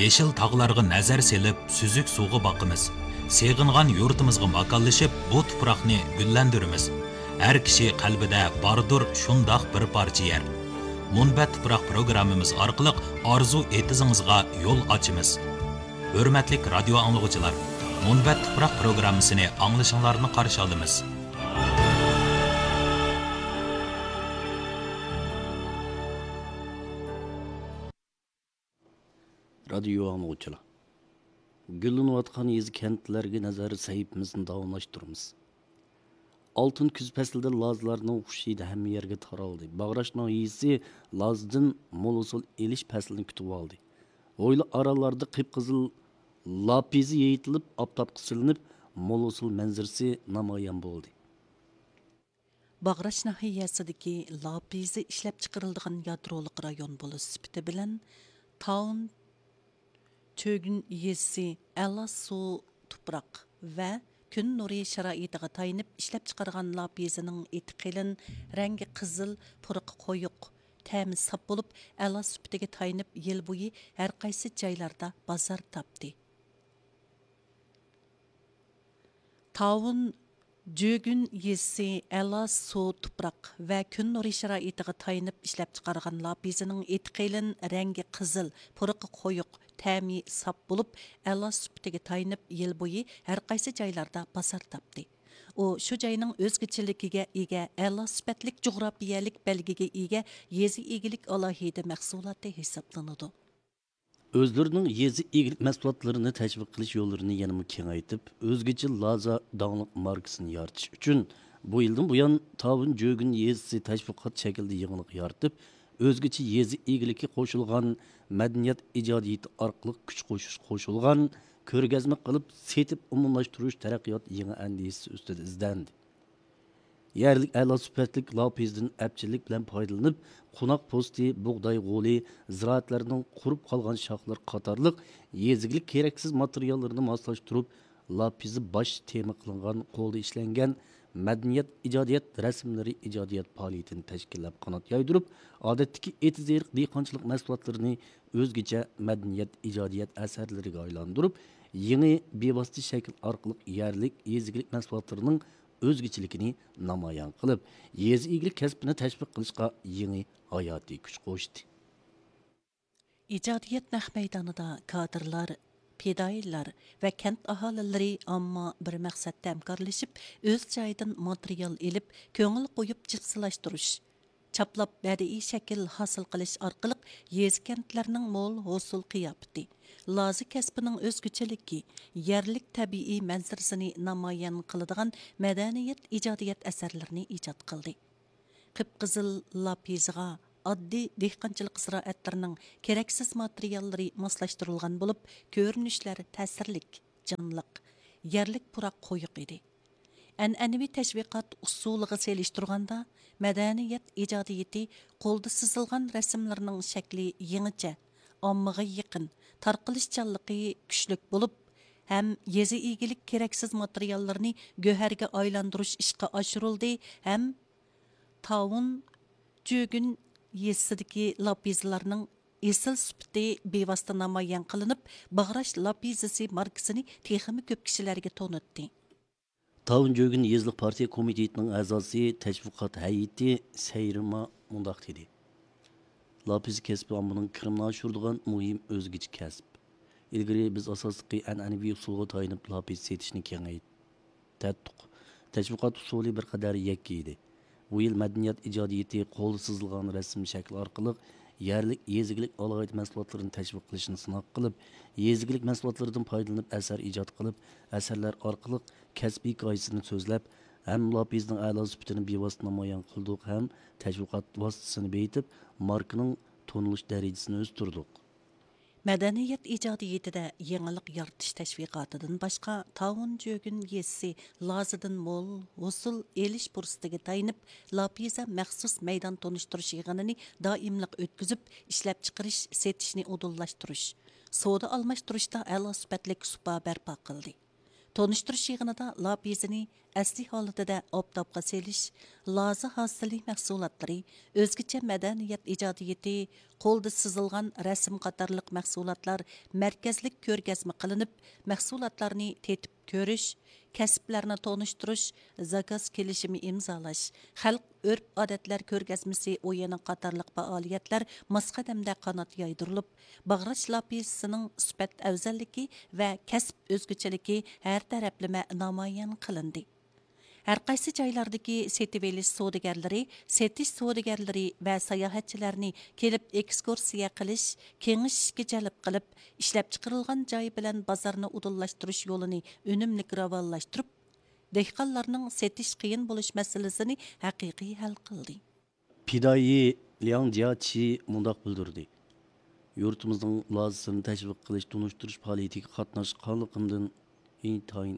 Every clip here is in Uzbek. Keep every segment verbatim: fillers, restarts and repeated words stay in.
Yeşil tağlarga nazar selip, süzük suğu bakımız. Seğingan yurtimizga makallaşıp, bu tuproqni güllendirimiz. Her kişi qalbida bardır şundaq bir parça yer. Munbat tuproq programmamiz orqali arzu etizingizga yo'l ochamiz. Hurmatli radio anglag'uchilar, Munbat tuproq programmasini anglashinglarni qarshi olamiz. Radio anglag'uchilar. Güllanayotgan yezi kentlarga nazar sahifamizni davomlashtiramiz. Altın küz fəslində lazlarının xuşiydi həmmə yerə taraldı. Bağraşның yisi lazdan molusul eliş fəslini kütüb aldı. Oylu aralarda qıpqızıl lapizi yeyitilib, aptap qısılınıb, molusul mənzirsi namayan oldu. Bağraş nahiyəsidəki lapizi işləb çıxırıldığın yadroluq rayon bolu sübütü bilən Taun Çögün yesi Əla su tupraq və Kun nuri şaraitiga tayinib işlep çıkargan lapizining eti qilin, rangi qizil, puruqi qo'yiq, ta'mi sap bo'lib, a'lo sufatiga tayinib yil bo'yi har qaysi joylarda bozor topdi. Tavun Jo'gun yesi a'lo suv tuproq va kun nuri sharoitiga tayinib ishlab chiqargan lapizining eti qilin, rangi qizil, puruqi qo'yiq, ta'mi sap bo'lib, a'lo sufatiga tayinib yil bo'yi har qaysi joylarda bozor topdi. U shu joyning o'zgachilig'iga ega, a'lo sifatlik jug'rofiyalik belgiga ega yezi egilik alohida mahsuloti hisoblanadi. Özlərinin yezi egilik mahsulotlarini təşviq qilish yo'llarini yanama kengaytib, o'zgacha Laza dağlıq markasini yaratish uchun bu yildan buyon Tavun Jo'gun yezisi tashviqot shaklida yangilik yaratib, o'zgacha yezi egiligi qo'shilgan madaniyat ijodiyati orqali kuch qo'shish qo'shilgan ko'rgazma qilib setib umumlashtirish taraqqiyot yangi andisi ustida izlandi. Yerlik a'lo sifatli lapizdan apchilik bilan foydalanib, qo'noq posti, bug'doy g'oli, ziroatlarning qurib qolgan shoxlar qatorliq yezigilik keraksiz materiallarni moslashtirib, lapizi bosh tema qilingan qo'lda ishlangan madaniyat ijodiyat rasmlari ijodiyat faoliyatini tashkillab qanot yoydirib, odatdagi etizeriq dehqonchilik mahsulotlarini o'zgacha madaniyat ijodiyat asarlariga aylantirib, yangi bevosita shakl orqali yerlik yezigilik mahsulotlarining o'zgachiligini namoyon qilib, yezi egilik kasbini tashviq qilishga yangi hayotiy kuch qo'shdi. Ijodiyat naq maydonida kadrlar, fidoyilar va kent aholilari ammo bir maqsadda hamkorlashib, o'z joyidan material elib, ko'ngil qo'yib jipsilashtirish, chaplab badiiy shakl hosil qilish orqali yez kentlarning mo'l hosil qiyofati, Lazi kasbining o'zguchiligi, yerlik tabiiy manzarasini namoyon qiladigan madaniyat ijodiyat asarlarini ijod qildi. Qip-qizil lapizga oddiy dehqonchilik ziroatlarining keraksiz materiallari moslashtirilgan bo'lib, ko'rinishlari ta'sirlik, jonliq, yerlik puroq qo'yiq edi. An'anaviy tashviqot usuliga selishtirganda, madaniyat ijodiyati qo'lda sizilgan rasmlarning shakli yangicha, ommaga yaqin, tarqalishchanligi kuchlik bo'lib, ham yezi egilik keraksiz materiallarni go'harga aylantirish ishga oshirildi, ham Tavun Jo'gun yesidagi lapizlarning esil sifati bevosita namoyon qilinib, Bag'rash lapizisi markasini texmi ko'p kishilarga tonutdi. Tavun Jo'gun yezlik partiya komitetining a'zosi tashviqot hay'ati Sayrima mundaq dedi. Lapiz kasbi ommaning kirimini oshiradigan muhim o'zgacha kasb. Ilgari biz asosiy an'anaviy usulga tayinib lapiz setishni kengaytirdik. Tashviqot usuli bir qadar yakka edi. Bu yil madaniyat ijodiyati qo'lda sızılgan rasm shakli orqali yerlik yezigilik alohida mahsulotlarini tashviq qilishni sinab qilib, yezigilik mahsulotlaridan foydalanib asar ijod qilib, asarlar orqali kasbiy hikoyasini so'zlab, ham lapizning a'lo sifatini bevosita namoyon qildik, ham tashviqot vositasini beyitib, markaning tonilish darajasini o'stirdik. Madaniyat ijodiyatida yangilik yaratish tashviqotidan boshqa Tavun Jo'gun yesi Lazidan mo'l usul elish fursatiga tayinib, lapiza maxsus maydon tonishtirish yig'inini doimliq o'tkazib, ishlab chiqarish, setishni udullashtirish, savdo almashtirishda a'lo sifatli supa barpo qildi. Tonishtirish yig'inida lapizini asli holatida obdobga selish, loza hosili mahsulotlari, o'zgacha madaniyat ijodiyati, qo'lda sizilgan rasm qatorliq mahsulotlar markazlik ko'rgazma qilinib, mahsulotlarni tetib ko'rish, kasblarni tonishtirish, zakaz kelishimi imzolash, xalq urf odatlar ko'rgazmasi o'yini qatorliq faoliyatlar masqadamda qanot yaydirilib, bag'rach lapisining sifat afzalligi va kasb o'zgachiligi har taraflama namoyon qilindi. Har qaysi joylardagi setib olish savdogarlari, setish savdogarlari va sayohatchilarni kelib ekskursiya qilish, kengishishga jalb qilib, ishlab chiqarilgan joy bilan bozorni udullashtirish yo'lini unumli ravonlashtirib, dehqonlarning setish qiyin bo'lish masalasini haqiqiy hal qildi. Pidoyi Liang Jiachi mundaq bildirdi. Yurtimizning lozisini tashviq qilish, tunishtirish faoliyatiga qatnashganligimdan intayin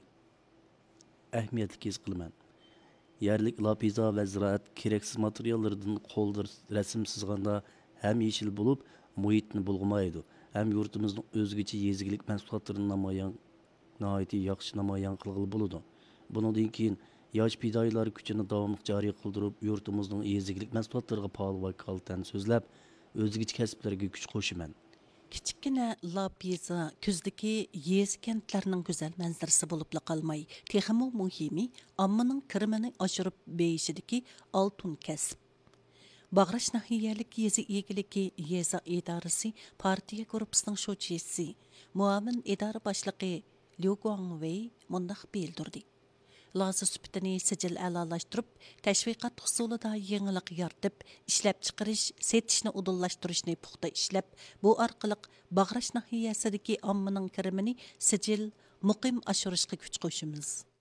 ahamiyatli his qilaman. Yerlik lapiza va ziraat keraksiz materiallardan qo'lda rasm sızganda ham yeşil bo'lib, muhitni bulg'amaydi. Ham yurtimizning o'zgacha yezgilik mahsulotlarini namoyon, nihoyatda yaxshi namoyon qilg'ili bo'ladi. Bundan keyin yosh pidoyilar kuchini davomli joriy qildirib, yurtimizning yezgilik mahsulotlariga faol vakolatdan so'zlab, o'zgacha kasblarga kuch qo'shaman. Kichikgina Lapiza kuzdagi yezi kentlarning go'zal manzarasi bo'lib qolmay, texmo muhimi ommaning kirimini oshirib beyishidagi oltin kasb. Bag'rash nahiyalik yezi egiligi yeza idorasi partiya guruhisining sho'chisi, muavin idora boshlig'i Liu Guangwei mundaq bildirdi. Lozi süptini sicil alalashtirib, təşviqat husulida yenilik yaratib, ishlab chiqarish, setishni udullaştırışni puxta ishlab, bu orqali Bag'rash nahiyasidagi ommaning kirimini sicil muqim oshirishga kuch qo'shamiz.